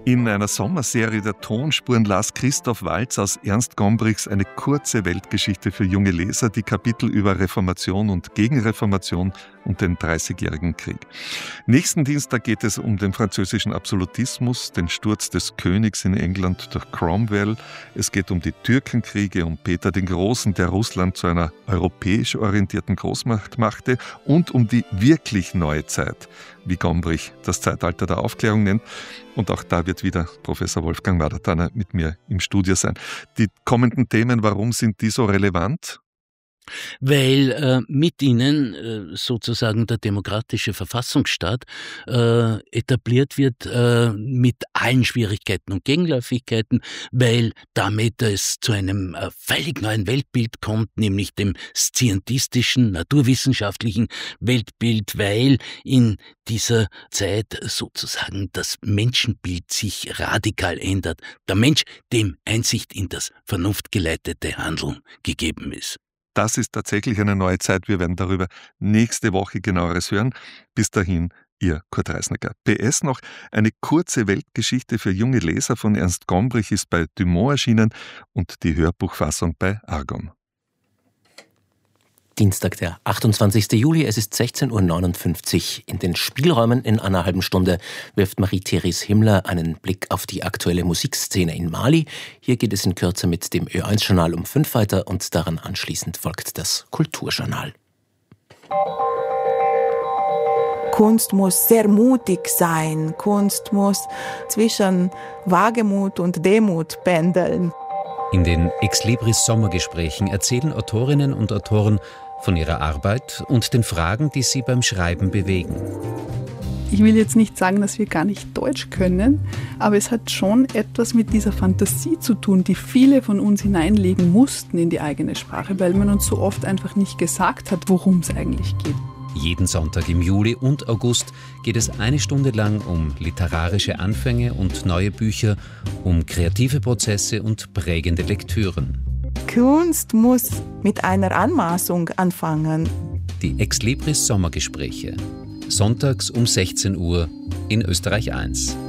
In einer Sommerserie der Tonspuren las Christoph Waltz aus Ernst Gombrichs eine kurze Weltgeschichte für junge Leser, die Kapitel über Reformation und Gegenreformation und den Dreißigjährigen Krieg. Nächsten Dienstag geht es um den französischen Absolutismus, den Sturz des Königs in England durch Cromwell. Es geht um die Türkenkriege, um Peter den Großen, der Russland zu einer europäisch orientierten Großmacht machte, und um die wirklich neue Zeit, wie Gombrich das Zeitalter der Aufklärung nennt. Und auch da wird wieder Professor Wolfgang Madatana mit mir im Studio sein. Die kommenden Themen, warum sind die so relevant? Weil mit ihnen sozusagen der demokratische Verfassungsstaat etabliert wird mit allen Schwierigkeiten und Gegenläufigkeiten, weil damit es zu einem völlig neuen Weltbild kommt, nämlich dem scientistischen, naturwissenschaftlichen Weltbild, weil in dieser Zeit sozusagen das Menschenbild sich radikal ändert. Der Mensch, dem Einsicht in das vernunftgeleitete Handeln gegeben ist. Das ist tatsächlich eine neue Zeit. Wir werden darüber nächste Woche genaueres hören. Bis dahin, Ihr Kurt Reisnecker. PS noch, eine kurze Weltgeschichte für junge Leser von Ernst Gombrich ist bei Dumont erschienen und die Hörbuchfassung bei Argon. Dienstag, der 28. Juli, es ist 16.59 Uhr. In den Spielräumen in einer halben Stunde wirft Marie-Therese Himmler einen Blick auf die aktuelle Musikszene in Mali. Hier geht es in Kürze mit dem Ö1-Journal um 5 weiter und daran anschließend folgt das Kulturjournal. Kunst muss sehr mutig sein. Kunst muss zwischen Wagemut und Demut pendeln. In den Exlibris-Sommergesprächen erzählen Autorinnen und Autoren von ihrer Arbeit und den Fragen, die sie beim Schreiben bewegen. Ich will jetzt nicht sagen, dass wir gar nicht Deutsch können, aber es hat schon etwas mit dieser Fantasie zu tun, die viele von uns hineinlegen mussten in die eigene Sprache, weil man uns so oft einfach nicht gesagt hat, worum es eigentlich geht. Jeden Sonntag im Juli und August geht es eine Stunde lang um literarische Anfänge und neue Bücher, um kreative Prozesse und prägende Lektüren. Kunst muss mit einer Anmaßung anfangen. Die Exlibris Sommergespräche. Sonntags um 16 Uhr in Österreich 1.